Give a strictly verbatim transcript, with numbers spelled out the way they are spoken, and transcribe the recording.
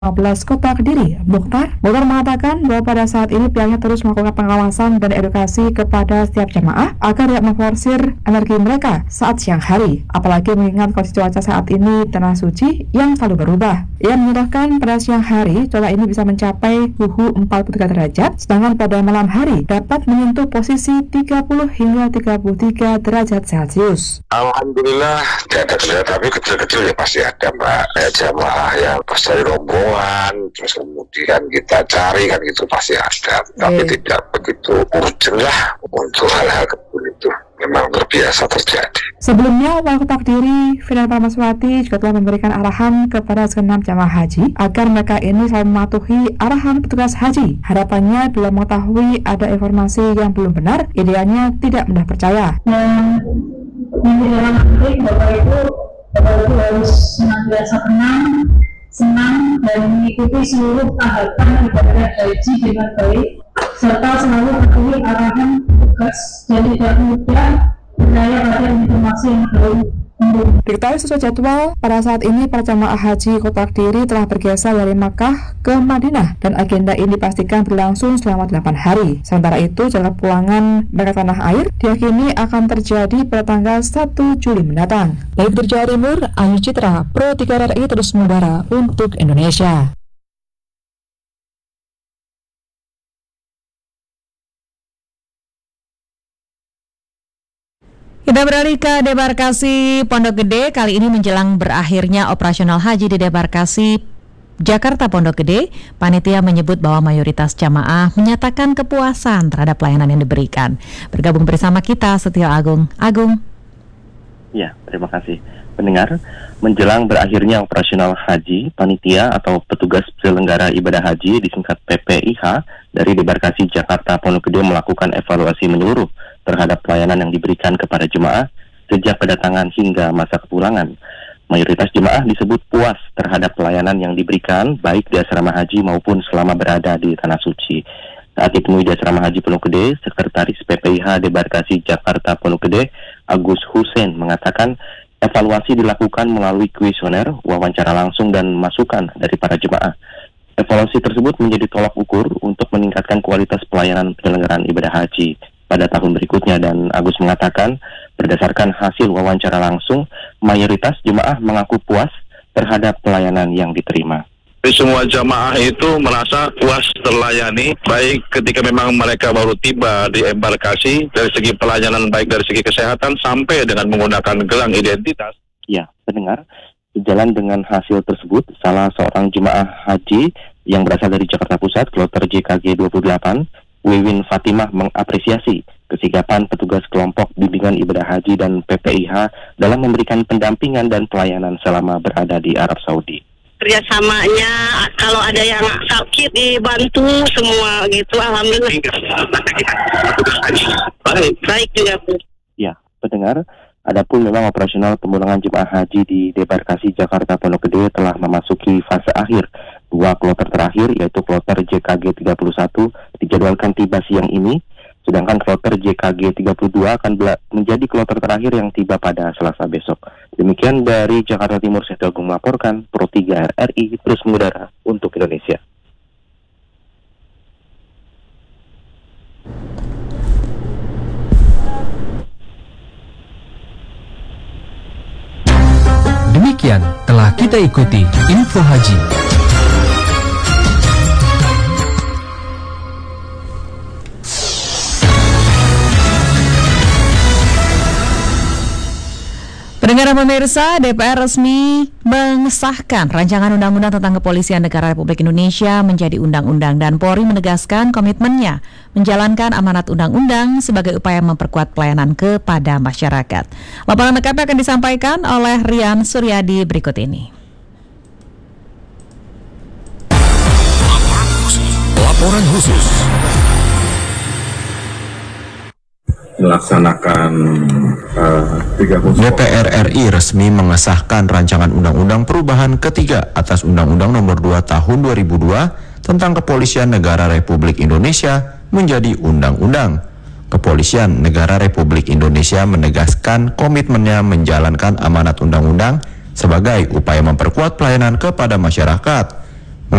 lima belas Kota Kediri, Mukhtar. Mukhtar mengatakan bahwa pada saat ini pihaknya terus melakukan pengawasan dan edukasi kepada setiap jemaah agar tidak memforsir energi mereka saat siang hari, apalagi mengingat kondisi cuaca saat ini tanah suci yang selalu berubah. Ia menyatakan pada siang hari cuaca ini bisa mencapai suhu empat puluh tiga derajat, sedangkan pada malam hari dapat menyentuh posisi tiga puluh hingga tiga puluh tiga derajat Celcius. Alhamdulillah tidak ada kendala, tapi kecil-kecil ya pasti ada, Mbak. Kayak jamaah yang pas dari rombongan, terus kemudian kita cari kan itu pasti ada, tapi Baik. tidak begitu urgent lah untuk hal-hal itu. Memang terbiasa terjadi. Sebelumnya, Wali Kota Kediri, Fidan Parmaswati juga telah memberikan arahan kepada segenap jamaah haji agar mereka ini selalu mematuhi arahan petugas haji. Harapannya bila mengetahui ada informasi yang belum benar, idealnya tidak mudah percaya. Dan yang dalam penting Bapak Ibu, Bapak Ibu harus senantiasa tenang, senang dan mengikuti seluruh tahapan ibadah haji dengan baik, serta selalu patuhi arahan petugas dan tidak mudah percaya pada informasi yang belum belum. Diketahui sesuai jadwal, pada saat ini para jamaah haji Kota Kediri telah bergeser dari Makkah ke Madinah dan agenda ini dipastikan berlangsung selama delapan hari. Sementara itu, jadwal pulangan mereka tanah air diyakini akan terjadi pada tanggal satu Juli mendatang. Dari Jawa Timur, Ayu Citra, Pro tiga R I terus mengudara untuk Indonesia. Kita beralih ke debarkasi Pondok Gede. Kali ini menjelang berakhirnya operasional haji di debarkasi Jakarta Pondok Gede, panitia menyebut bahwa mayoritas jamaah menyatakan kepuasan terhadap pelayanan yang diberikan. Bergabung bersama kita Setio Agung. Agung. Ya, terima kasih. Pendengar, menjelang berakhirnya operasional haji, panitia atau petugas penyelenggara ibadah haji disingkat P P I H dari debarkasi Jakarta Pondok Gede melakukan evaluasi menyeluruh terhadap pelayanan yang diberikan kepada jemaah sejak kedatangan hingga masa kepulangan. Mayoritas jemaah disebut puas terhadap pelayanan yang diberikan baik di asrama haji maupun selama berada di Tanah Suci. Saat ditemui di asrama haji Pondok Gede, Sekretaris P P I H Debarkasi Jakarta Pondok Gede, Agus Hussein, mengatakan evaluasi dilakukan melalui kuesioner, wawancara langsung dan masukan dari para jemaah. Evaluasi tersebut menjadi tolak ukur untuk meningkatkan kualitas pelayanan penyelenggaraan ibadah haji pada tahun berikutnya, dan Agus mengatakan berdasarkan hasil wawancara langsung, mayoritas jemaah mengaku puas terhadap pelayanan yang diterima. Semua jamaah itu merasa puas terlayani, baik ketika memang mereka baru tiba di embarkasi, dari segi pelayanan baik dari segi kesehatan sampai dengan menggunakan gelang identitas. Ya, pendengar, sejalan dengan hasil tersebut, salah seorang jemaah haji yang berasal dari Jakarta Pusat, kloter J K G dua puluh delapan, Wiwin Fatimah, mengapresiasi kesigapan petugas kelompok bimbingan ibadah haji dan P P I H dalam memberikan pendampingan dan pelayanan selama berada di Arab Saudi. Kerjasamanya, kalau ada yang sakit dibantu semua gitu, alhamdulillah. Baik, baik juga Bu. Ya, pendengar, adapun memang operasional pemulangan jemaah haji di debarkasi Jakarta Pondok Gede telah memasuki fase akhir. Dua kloter terakhir, yaitu kloter J K G tiga puluh satu dijadwalkan tiba siang ini, sedangkan kloter J K G tiga puluh dua akan menjadi kloter terakhir yang tiba pada Selasa besok. Demikian dari Jakarta Timur, Setio Agung melaporkan, Pro tiga R I terus mengudara untuk Indonesia. Demikian telah kita ikuti Info Haji. Pendengar pemirsa, D P R resmi mengesahkan rancangan undang-undang tentang Kepolisian Negara Republik Indonesia menjadi undang-undang, dan Polri menegaskan komitmennya menjalankan amanat undang-undang sebagai upaya memperkuat pelayanan kepada masyarakat. Laporan lengkapnya akan disampaikan oleh Rian Suryadi berikut ini. Laporan khusus. Melaksanakan uh, tiga puluh D P R R I resmi mengesahkan rancangan undang-undang perubahan ketiga atas Undang-Undang Nomor dua Tahun dua ribu dua tentang Kepolisian Negara Republik Indonesia menjadi undang-undang. Kepolisian Negara Republik Indonesia menegaskan komitmennya menjalankan amanat undang-undang sebagai upaya memperkuat pelayanan kepada masyarakat.